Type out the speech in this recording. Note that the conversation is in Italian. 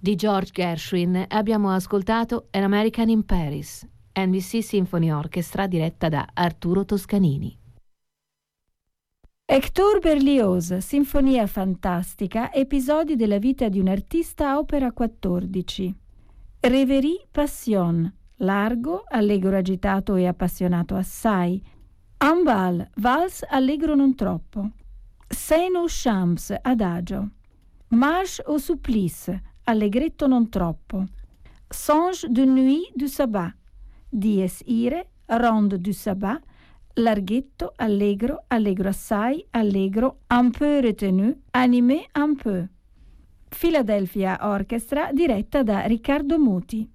Di George Gershwin abbiamo ascoltato An American in Paris, NBC Symphony Orchestra diretta da Arturo Toscanini. Hector Berlioz, Sinfonia fantastica, episodi della vita di un artista, opera 14. Rêverie Passion, largo, allegro agitato e appassionato assai. Un bal, vals allegro non troppo. Scène aux champs, adagio. Marche au supplice, allegretto non troppo. Songe de nuit du sabbat, dies irae, ronde du sabbat, larghetto, allegro, allegro assai, allegro, un peu retenu, animé un peu. Philadelphia Orchestra diretta da Riccardo Muti.